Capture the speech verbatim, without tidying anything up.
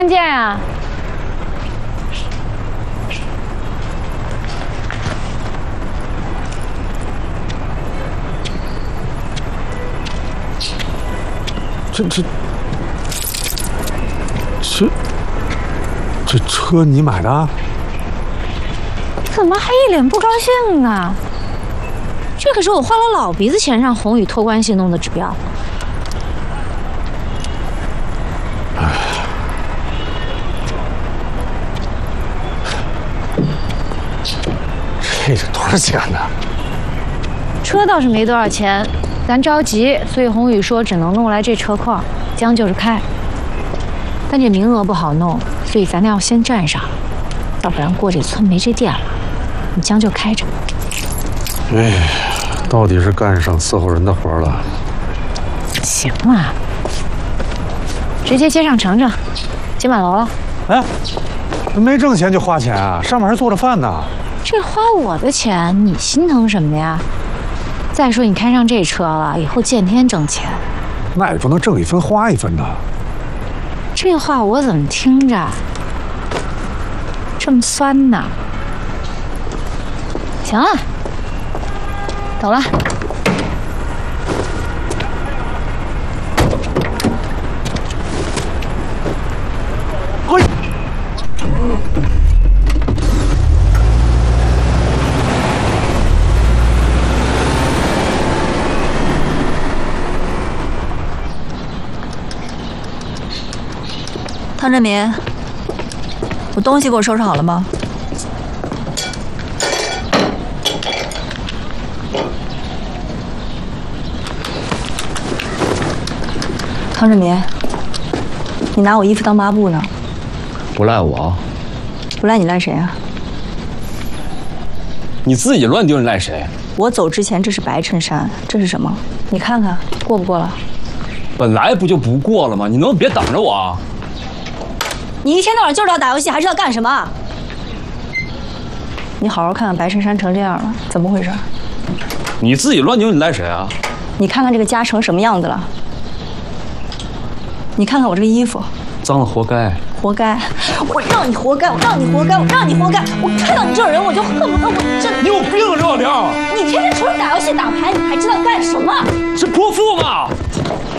看见啊？ 这这这这车你买的？ 怎么还一脸不高兴呢？这可是我花了老鼻子钱让宏宇托关系弄的指标。 哎，这是多少钱呢？ 车倒是没多少钱，咱着急，所以宏宇说只能弄来这车况，将就是开。但这名额不好弄，所以咱俩要先占上，要不然过这村没这店了。你将就开着。 哎，到底是干上伺候人的活了。 行啊，直接接上程程，接满楼了。 哎，没挣钱就花钱啊？上面还做着饭呢。 这花我的钱，你心疼什么呀？再说你开上这车了，以后见天挣钱。 那也不能挣一分花一分的。 这话我怎么听着这么酸呢？行了，走了。 哎， 汤振民，我东西给我收拾好了吗？汤振民，你拿我衣服当抹布呢？ 不赖我， 不赖你赖谁啊？ 你自己乱丢，你赖谁？ 我走之前这是白衬衫，这是什么？你看看过不过了？ 本来不就不过了吗？你能不能别挡着我啊？ 你一天到晚就知道打游戏，还知道干什么？你好好看看白衬衫成这样了，怎么回事？ 你自己乱丢，你赖谁啊？ 你看看这个家成什么样子了？你看看我这个衣服， 脏了活该。 活该！我让你活该！我让你活该！我让你活该！我看到你这种人，我就恨不得我真…… 你有病啊，赵小玲！ 你天天除了打游戏打牌，你还知道干什么？ 是泼妇吗？